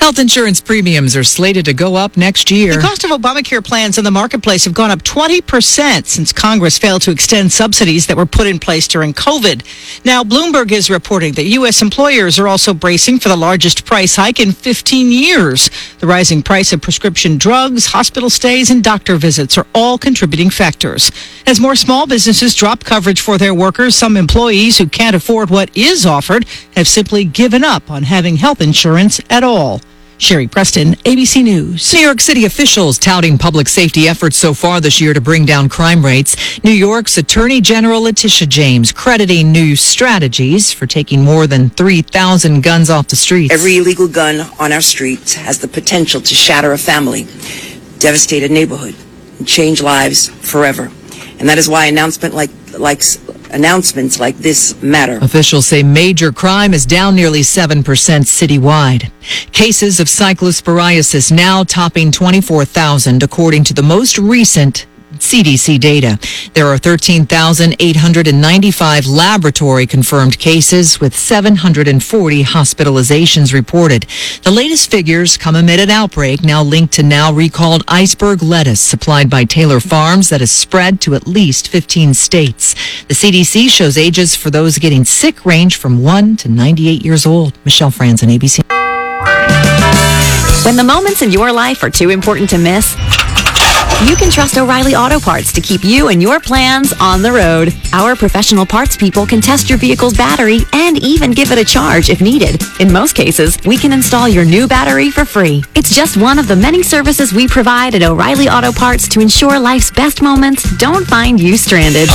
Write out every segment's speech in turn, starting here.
Health insurance premiums are slated to go up next year. The cost of Obamacare plans in the marketplace have gone up 20% since Congress failed to extend subsidies that were put in place during COVID. Now, Bloomberg is reporting that U.S. employers are also bracing for the largest price hike in 15 years. The rising price of prescription drugs, hospital stays, and doctor visits are all contributing factors. As more small businesses drop coverage for their workers, some employees who can't afford what is offered have simply given up on having health insurance at all. Sherry Preston, ABC News. New York City officials touting public safety efforts so far this year to bring down crime rates. New York's Attorney General Letitia James crediting new strategies for taking more than 3,000 guns off the streets. Every illegal gun on our streets has the potential to shatter a family, devastate a neighborhood, and change lives forever. And that is why announcements like this matter. Officials say major crime is down nearly 7% citywide. Cases of cyclosporiasis now topping 24,000, according to the most recent CDC data. There are 13,895 laboratory-confirmed cases with 740 hospitalizations reported. The latest figures come amid an outbreak now linked to now recalled iceberg lettuce supplied by Taylor Farms that has spread to at least 15 states. The CDC shows ages for those getting sick range from 1 to 98 years old. Michelle Franzen, ABC. When the moments in your life are too important to miss, you can trust O'Reilly Auto Parts to keep you and your plans on the road. Our professional parts people can test your vehicle's battery and even give it a charge if needed. In most cases, we can install your new battery for free. It's just one of the many services we provide at O'Reilly Auto Parts to ensure life's best moments don't find you stranded.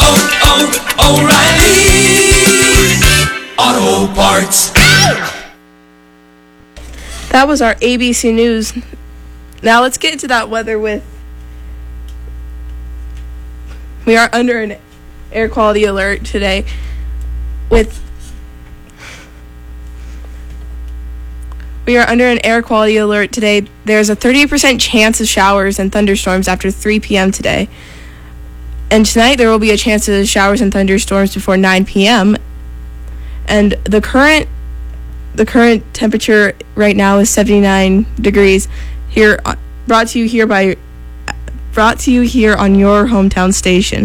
O'Reilly Auto Parts. That was our ABC News. Now let's get into that weather We are under an air quality alert today We are under an air quality alert today. There's a 38% chance of showers and thunderstorms after 3 p.m. today. And tonight there will be a chance of showers and thunderstorms before 9 p.m. And the current temperature right now is 79 degrees. Brought to you here on your hometown station.